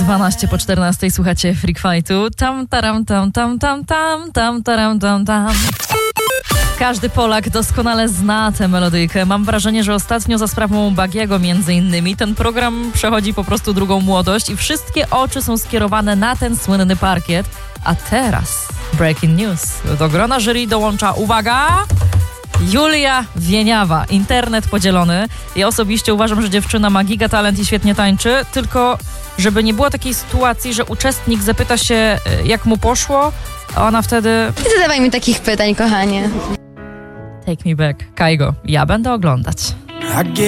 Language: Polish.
12 po 14 słuchacie Freak Fightu. Tam, taram, tam, tam, tam, tam, tam, taram, tam, tam. Każdy Polak doskonale zna tę melodyjkę. Mam wrażenie, że ostatnio za sprawą Bagiego między innymi ten program przechodzi po prostu drugą młodość i wszystkie oczy są skierowane na ten słynny parkiet. A teraz breaking news. Do grona jury dołącza, uwaga, Julia Wieniawa. Internet podzielony. Ja osobiście uważam, że dziewczyna ma giga talent i świetnie tańczy, tylko żeby nie było takiej sytuacji, że uczestnik zapyta się, jak mu poszło, a ona wtedy... Nie zadawaj mi takich pytań, kochanie. Take me back. Kaigo, ja będę oglądać.